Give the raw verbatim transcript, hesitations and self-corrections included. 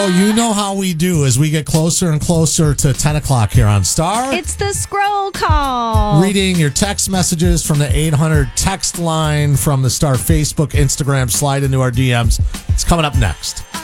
So you know how we do as we get closer and closer to ten o'clock here on Star. It's the scroll call. Reading your text messages from the eight hundred text line from the Star Facebook, Instagram. Slide into our D Ms. It's coming up next.